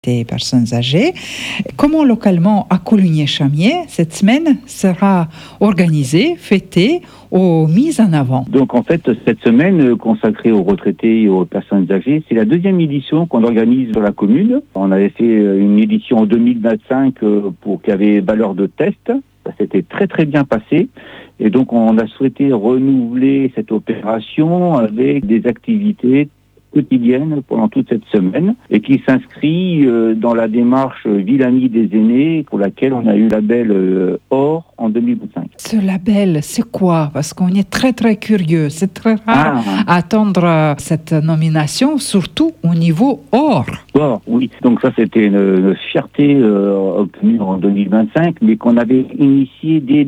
des personnes âgées. Comment localement à Coligny-Chamiers, cette semaine sera organisée, fêtée ou mise en avant? Donc en fait, cette semaine consacrée aux retraités et aux personnes âgées, c'est la deuxième édition qu'on organise dans la commune. On avait fait une édition en 2025 qui avait valeur de test. Ça s'était très très bien passé. Et donc on a souhaité renouveler cette opération avec des activités quotidienne pendant toute cette semaine et qui s'inscrit dans la démarche Ville Amie des aînés pour laquelle on a eu le label Or en 2025. Ce label, c'est quoi? Parce qu'on est très très curieux. C'est très rare à attendre cette nomination, surtout au niveau Or. Or, oui. Donc ça, c'était une fierté obtenue en 2025, mais qu'on avait initiée dès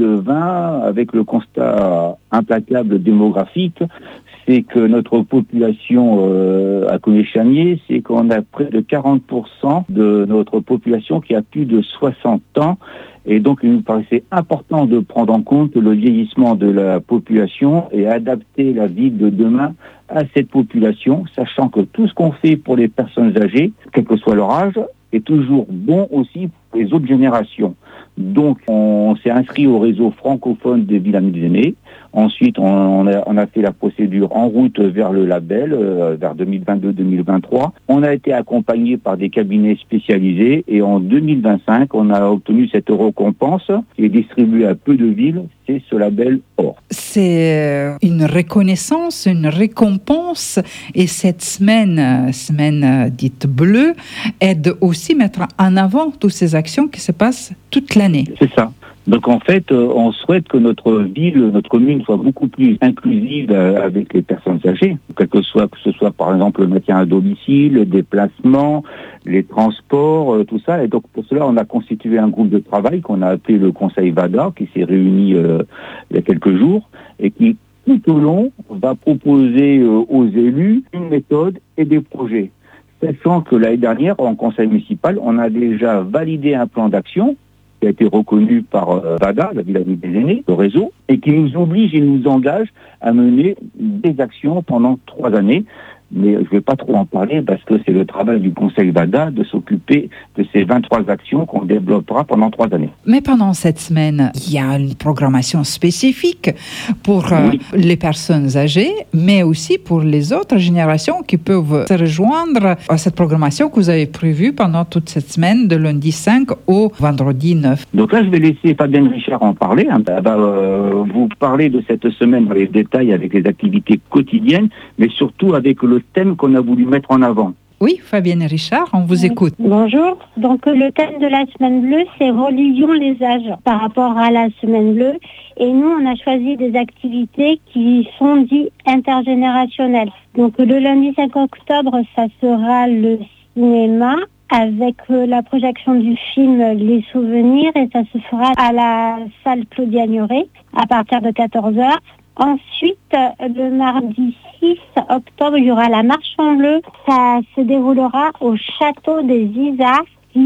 2020 avec le constat implacable démographique. C'est que notre population à Coligny-Chamiers, c'est qu'on a près de 40% de notre population qui a plus de 60 ans. Et donc, il nous paraissait important de prendre en compte le vieillissement de la population et adapter la ville de demain à cette population, sachant que tout ce qu'on fait pour les personnes âgées, quel que soit leur âge, est toujours bon aussi pour les autres générations. Donc, on s'est inscrit au réseau francophone des villes amies des aînés. Ensuite, on a fait la procédure en route vers le label, vers 2022-2023. On a été accompagné par des cabinets spécialisés et en 2025, on a obtenu cette récompense qui est distribuée à peu de villes. C'est ce label Or. C'est une reconnaissance, une récompense et cette semaine dite bleue, aide aussi à mettre en avant toutes ces actions qui se passent toute l'année. C'est ça. Donc en fait, on souhaite que notre ville, notre commune soit beaucoup plus inclusive avec les personnes âgées, que ce soit par exemple le maintien à domicile, le déplacement, les transports, tout ça. Et donc pour cela, on a constitué un groupe de travail qu'on a appelé le Conseil VADA, qui s'est réuni il y a quelques jours et qui tout au long va proposer aux élus une méthode et des projets. Sachant que l'année dernière, en conseil municipal, on a déjà validé un plan d'action qui a été reconnu par VADA, la Ville Amie des aînés, le réseau, et qui nous oblige et nous engage à mener des actions pendant 3 années. Mais je ne vais pas trop en parler parce que c'est le travail du Conseil VADA de s'occuper de ces 23 actions qu'on développera pendant 3 années. Mais pendant cette semaine, il y a une programmation spécifique pour les personnes âgées, mais aussi pour les autres générations qui peuvent se rejoindre à cette programmation que vous avez prévue pendant toute cette semaine, de lundi 5 au vendredi 9. Donc là, je vais laisser Fabienne Richard en parler. Elle va vous parler de cette semaine dans les détails avec les activités quotidiennes, mais surtout avec le thème qu'on a voulu mettre en avant. Oui, Fabienne Richard, on vous écoute. Bonjour. Donc le thème de la semaine bleue, c'est religion les âges par rapport à la semaine bleue. Et nous, on a choisi des activités qui sont dites intergénérationnelles. Donc le lundi 5 octobre, ça sera le cinéma avec la projection du film Les Souvenirs et ça se fera à la salle Claudia Ignoré à partir de 14h. Ensuite, le mardi 6 octobre, il y aura la marche en bleu. Ça se déroulera au château des Isards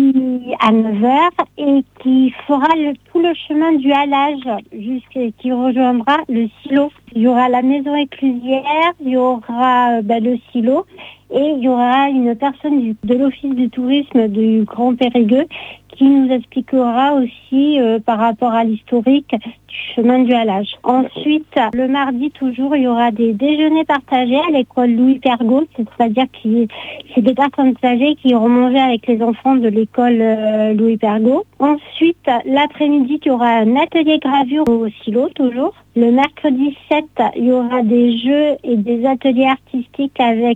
à 9h et qui fera tout le chemin du halage qui rejoindra le silo. Il y aura la maison éclusière, il y aura le silo et il y aura une personne de l'Office du tourisme du Grand Périgueux qui nous expliquera aussi par rapport à l'historique du chemin du halage. Ensuite, le mardi toujours, il y aura des déjeuners partagés à l'école Louis Pergaud, c'est-à-dire que c'est des personnes âgées qui iront manger avec les enfants de l'école Louis Pergaud. Ensuite, l'après-midi, il y aura un atelier gravure au silo toujours. Le mercredi 7, il y aura des jeux et des ateliers artistiques avec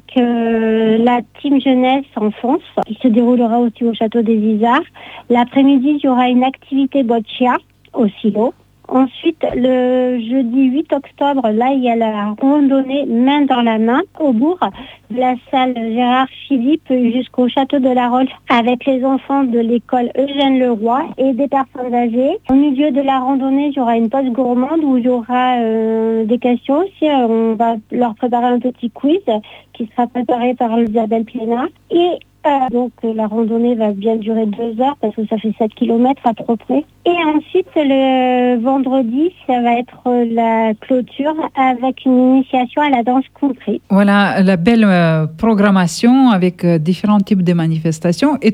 la team jeunesse enfance qui se déroulera aussi au château des Isards. L'après-midi, il y aura une activité boccia au silo. Ensuite, le jeudi 8 octobre, là, il y a la randonnée main dans la main au bourg de la salle Gérard Philippe jusqu'au château de la Roche avec les enfants de l'école Eugène Leroy et des personnes âgées. Au milieu de la randonnée, il y aura une pause gourmande où il y aura des questions aussi. On va leur préparer un petit quiz qui sera préparé par Isabelle Plénat. Et Donc la randonnée va bien durer 2 heures parce que ça fait 7 km à peu près. Et ensuite, le vendredi, ça va être la clôture avec une initiation à la danse country. Voilà la belle programmation avec différents types de manifestations. Et